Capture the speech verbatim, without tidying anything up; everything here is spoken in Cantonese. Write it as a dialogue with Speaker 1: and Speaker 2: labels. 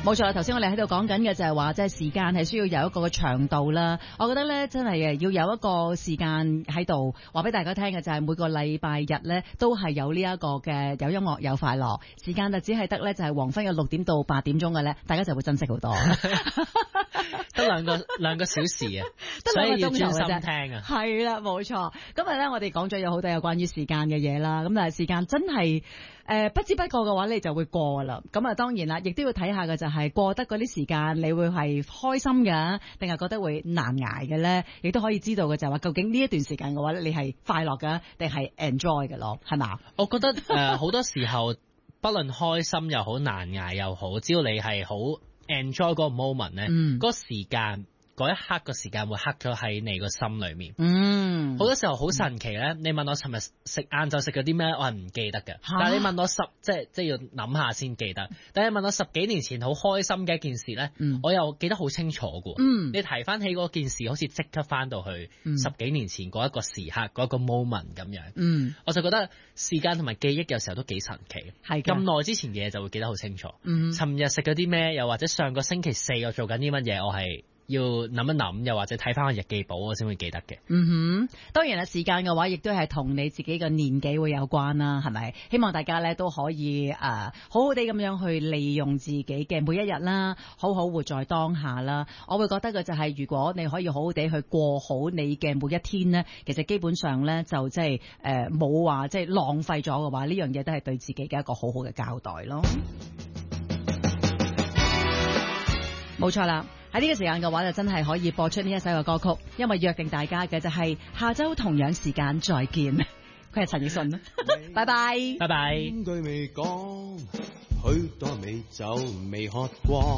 Speaker 1: 冇錯啦，頭先我哋喺度講緊嘅就係話，即係時間係需要有一個嘅長度啦。我覺得咧，真係誒要有一個時間喺度話俾大家聽嘅就係每個禮拜日咧都係有呢一個嘅有音樂有快樂。時間就只係得咧就係黃昏嘅六點到八點鐘嘅咧，大家就會珍惜好多。
Speaker 2: 得兩個兩個小時啊，
Speaker 1: 得兩個鐘頭嘅啫，
Speaker 2: 所以要專心聽啊。
Speaker 1: 係啦，冇錯。今日咧我哋講咗有好多有關於時間嘅嘢啦。咁但係時間真係誒、呃、不知不覺嘅話，你就會過啦。咁啊當然啦，亦都要睇下嘅就係過得嗰啲時間，你會係開心嘅，定係覺得會難捱嘅咧？亦都可以知道嘅就係話，究竟呢一段時間嘅話咧，你係快樂嘅定係 enjoy 嘅咯？係嘛？
Speaker 2: 我覺得誒好、呃、多時候，不論開心又好難捱又好，只要你係好 enjoy 嗰個 moment 咧、嗯，嗰個時間。嗰一刻個時間會刻咗喺你個心裏面。嗯，好多時候好神奇咧。你問我尋日食晏晝食咗啲咩，我係唔記得嘅。但係你問我十即係即係要諗下先記得。但係你問我十幾年前好開心嘅一件事咧、嗯，我又記得好清楚嘅。嗯，你提翻起嗰件事，好似即刻翻到去十幾年前嗰一個時刻嗰一個 moment 咁樣。嗯，我就覺得時間同埋記憶有時候都幾神奇。係咁耐之前嘅嘢就會記得好清楚。嗯，尋日食咗啲咩，又或者上個星期四我做緊啲乜嘢，我係要諗一諗，又或者睇翻個日記簿，我先會記得嘅。嗯哼，
Speaker 1: 當然啦，時間嘅話，亦都係同你自己嘅年紀會有關啦，係咪？希望大家咧都可以誒、呃，好好地咁樣去利用自己嘅每一日啦，好好活在當下啦。我會覺得嘅就係、是，如果你可以好好地去過好你嘅每一天呢，其實基本上咧就即係誒冇話即係浪費咗嘅話，呢樣嘢都係對自己嘅一個好好嘅交代咯。冇錯啦。喺呢個時間嘅話就真係可以播出呢一首嘅歌曲，因為約定大家嘅就係下周同樣時間再見。佢係陳奕迅啦，拜拜，
Speaker 2: 拜拜。
Speaker 3: 句未講，許多美酒未喝過。